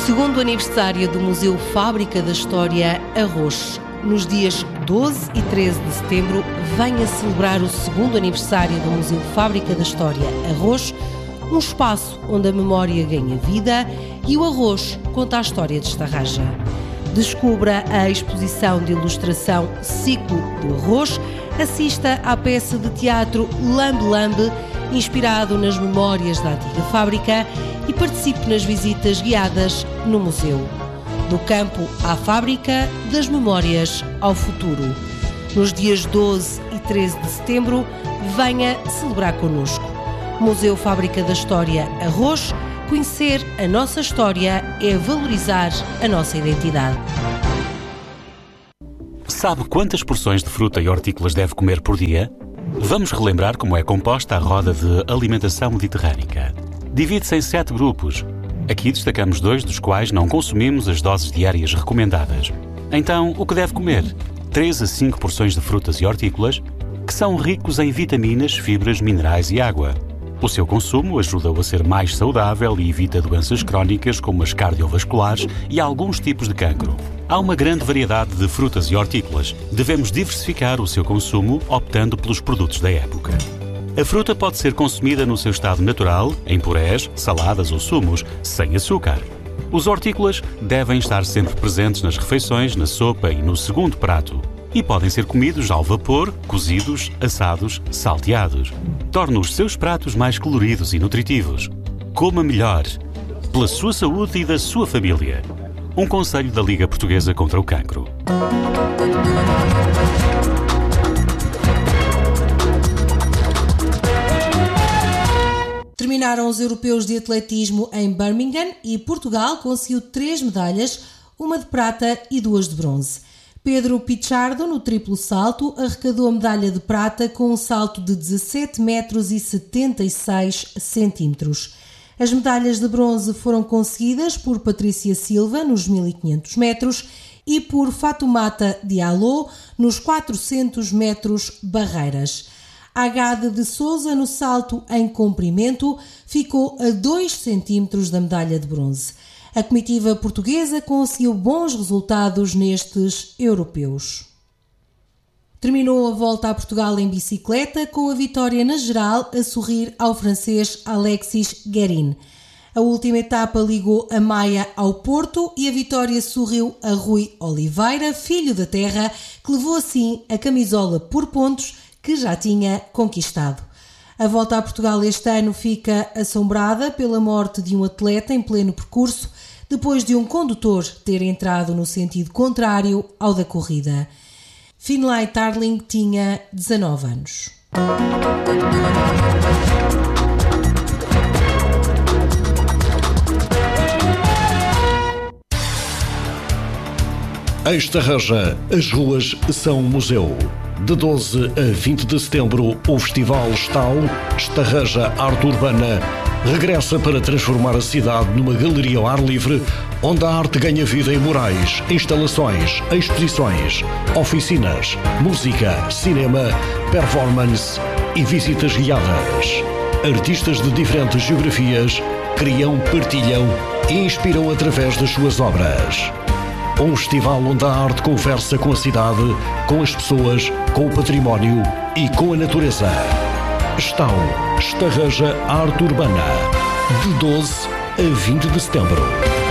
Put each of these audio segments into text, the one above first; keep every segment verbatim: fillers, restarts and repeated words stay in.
Segundo aniversário do Museu Fábrica da História Arroz. Nos dias doze e treze de setembro, venha celebrar o segundo aniversário do Museu Fábrica da História Arroz, um espaço onde a memória ganha vida e o arroz conta a história de Estarraja. Descubra a exposição de ilustração Ciclo do Arroz, assista à peça de teatro Lambe Lambe, inspirado nas memórias da antiga fábrica, e participe nas visitas guiadas no museu. Do campo à fábrica, das memórias ao futuro. Nos dias doze e treze de setembro, venha celebrar connosco. Museu Fábrica da História Arroz. Conhecer a nossa história é valorizar a nossa identidade. Sabe quantas porções de fruta e hortícolas deve comer por dia? Vamos relembrar como é composta a roda de alimentação mediterrânica. Divide-se em sete grupos. Aqui destacamos dois dos quais não consumimos as doses diárias recomendadas. Então, o que deve comer? três a cinco porções de frutas e hortícolas, que são ricos em vitaminas, fibras, minerais e água. O seu consumo ajuda-o a ser mais saudável e evita doenças crónicas como as cardiovasculares e alguns tipos de cancro. Há uma grande variedade de frutas e hortícolas. Devemos diversificar o seu consumo optando pelos produtos da época. A fruta pode ser consumida no seu estado natural, em purés, saladas ou sumos, sem açúcar. Os hortícolas devem estar sempre presentes nas refeições, na sopa e no segundo prato. E podem ser comidos ao vapor, cozidos, assados, salteados. Torna os seus pratos mais coloridos e nutritivos. Coma melhor, pela sua saúde e da sua família. Um conselho da Liga Portuguesa contra o Cancro. Terminaram os europeus de atletismo em Birmingham e Portugal conseguiu três medalhas, uma de prata e duas de bronze. Pedro Pichardo, no triplo salto, arrecadou a medalha de prata com um salto de dezassete metros e setenta e seis centímetros. As medalhas de bronze foram conseguidas por Patrícia Silva, nos mil e quinhentos metros, e por Fatoumata Diallo, nos quatrocentos metros barreiras. Agade de Souza, no salto em comprimento, ficou a dois centímetros da medalha de bronze. A comitiva portuguesa conseguiu bons resultados nestes europeus. Terminou a volta a Portugal em bicicleta com a vitória na geral a sorrir ao francês Alexis Guérin. A última etapa ligou a Maia ao Porto e a vitória sorriu a Rui Oliveira, filho da terra, que levou assim a camisola por pontos que já tinha conquistado. A volta a Portugal este ano fica assombrada pela morte de um atleta em pleno percurso, depois de um condutor ter entrado no sentido contrário ao da corrida. Finlay Tarling tinha dezanove anos. Em Estarraja, as ruas são um museu. De doze a vinte de setembro, o Festival Estau, Estarraja Arte Urbana, regressa para transformar a cidade numa galeria ao ar livre, onde a arte ganha vida em murais, instalações, exposições, oficinas, música, cinema, performance e visitas guiadas. Artistas de diferentes geografias criam, partilham e inspiram através das suas obras. Um festival onde a arte conversa com a cidade, com as pessoas, com o património e com a natureza. Estão Estarraja Arte Urbana, de doze a vinte de setembro.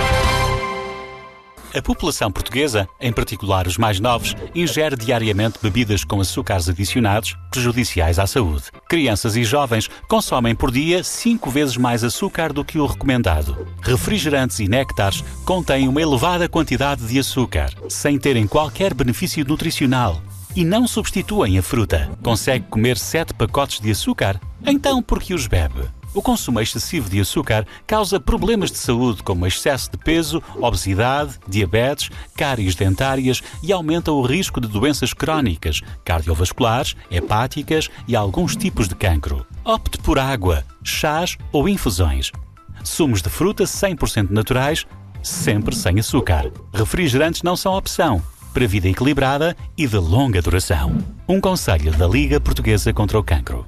A população portuguesa, em particular os mais novos, ingere diariamente bebidas com açúcares adicionados, prejudiciais à saúde. Crianças e jovens consomem por dia cinco vezes mais açúcar do que o recomendado. Refrigerantes e néctares contêm uma elevada quantidade de açúcar, sem terem qualquer benefício nutricional. E não substituem a fruta. Consegue comer sete pacotes de açúcar? Então por que os bebe? O consumo excessivo de açúcar causa problemas de saúde como excesso de peso, obesidade, diabetes, cáries dentárias e aumenta o risco de doenças crónicas, cardiovasculares, hepáticas e alguns tipos de cancro. Opte por água, chás ou infusões. Sumos de fruta cem por cento naturais, sempre sem açúcar. Refrigerantes não são opção. Para vida equilibrada e de longa duração. Um conselho da Liga Portuguesa contra o Cancro.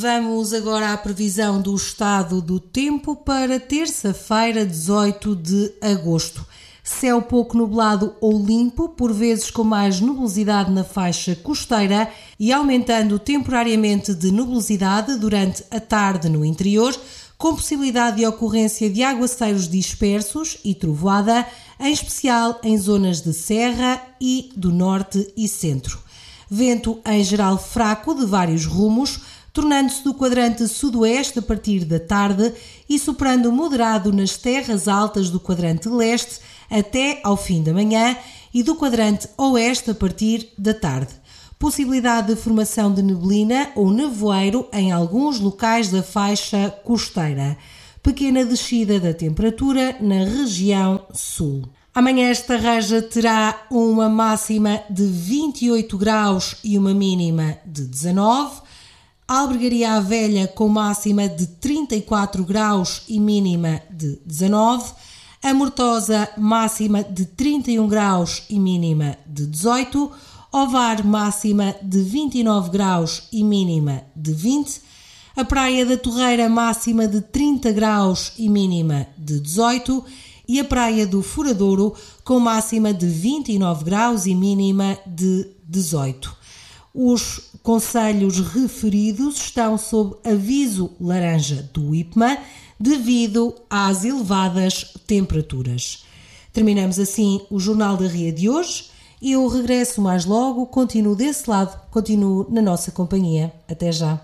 Vamos agora à previsão do estado do tempo para terça-feira, dezoito de agosto. Céu pouco nublado ou limpo, por vezes com mais nubosidade na faixa costeira e aumentando temporariamente de nubosidade durante a tarde no interior, com possibilidade de ocorrência de aguaceiros dispersos e trovoada, em especial em zonas de serra e do norte e centro. Vento em geral fraco de vários rumos, tornando-se do quadrante sudoeste a partir da tarde e soprando moderado nas terras altas do quadrante leste até ao fim da manhã e do quadrante oeste a partir da tarde. Possibilidade de formação de neblina ou nevoeiro em alguns locais da faixa costeira. Pequena descida da temperatura na região sul. Amanhã esta reja terá uma máxima de vinte e oito graus e uma mínima de dezanove. Albergaria à Velha com máxima de trinta e quatro graus e mínima de dezanove. A Mortosa máxima de trinta e um graus e mínima de dezoito. Ovar máxima de vinte e nove graus e mínima de vinte. A Praia da Torreira máxima de trinta graus e mínima de dezoito. E a Praia do Furadouro com máxima de vinte e nove graus e mínima de dezoito. Os concelhos referidos estão sob aviso laranja do I P M A devido às elevadas temperaturas. Terminamos assim o Jornal da Ria de hoje. Eu regresso mais logo, continuo desse lado, continuo na nossa companhia. Até já.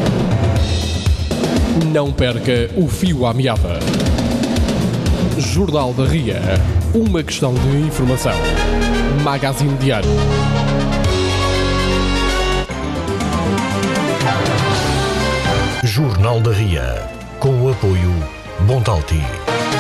Não perca o fio à meada. Jornal da Ria. Uma questão de informação. Magazine Diário. Jornal da Ria. Com o apoio Bontalti.